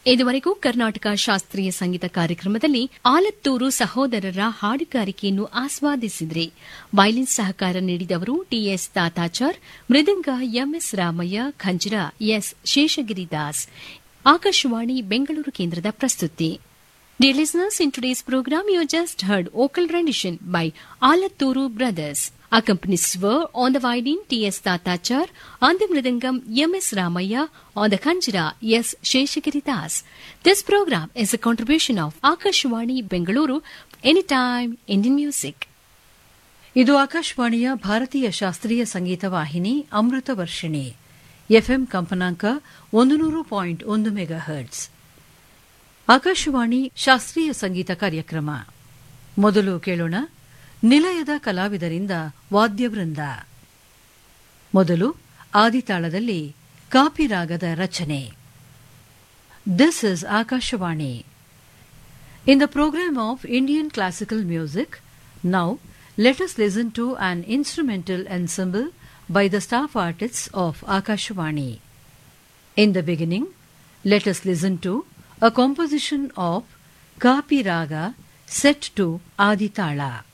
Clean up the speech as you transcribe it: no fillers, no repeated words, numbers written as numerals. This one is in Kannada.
ಇದುವರೆಗೂ ಕರ್ನಾಟಕ ಶಾಸ್ತ್ರೀಯ ಸಂಗೀತ ಕಾರ್ಯಕ್ರಮದಲ್ಲಿ ಆಲತ್ತೂರು ಸಹೋದರರ ಹಾಡುಗಾರಿಕೆಯನ್ನು ಆಸ್ವಾದಿಸಿದ್ರಿ. ವಯಲಿನ್ ಸಹಕಾರ ನೀಡಿದವರು ಟಿಎಸ್ ತಾತಾಚಾರ್, ಮೃದಂಗ ಎಂಎಸ್ ರಾಮಯ್ಯ, ಖಂಜರ ಎಸ್ ಶೇಷಗಿರಿದಾಸ್. ಆಕಾಶವಾಣಿ ಬೆಂಗಳೂರು ಕೇಂದ್ರದ ಪ್ರಸ್ತುತಿ. Dear listeners, in today's program you just heard vocal rendition by Alatturu Brothers. Accompanists were on the violin T.S. Tatachar, on the mridangam M.S. Ramaya, on the khanjira S. Sheshagiri-Das. This program is a contribution of Akashwani Bengaluru, Anytime Indian Music. ಇದು ಆಕಾಶವಾಣಿಯ ಭಾರತೀಯ ಶಾಸ್ತ್ರೀಯ ಸಂಗೀತ ವಾಹಿನಿ ಅಮೃತ ವರ್ಷಿಣಿ ಎಫ್ಎಂ ಕಂಪನಾಂಕ 100.1 ಮೆಗಾಹರ್ಟ್ಸ್. ಆಕಾಶವಾಣಿ ಶಾಸ್ತ್ರೀಯ ಸಂಗೀತ ಕಾರ್ಯಕ್ರಮ. ಮೊದಲು ಕೇಳೋಣ ನಿಲಯದ ಕಲಾವಿದರಿಂದ ವಾದ್ಯವೃಂದ. ಮೊದಲು ಆದಿತಾಳದಲ್ಲಿ ಕಾಪಿರಾಗದ ರಚನೆ. This is Akashvani. In the programme of Indian classical music, now let us listen to an instrumental ensemble by the staff artists of Akashvani. In the beginning, let us listen to a composition of Kapi Raga set to Aditala.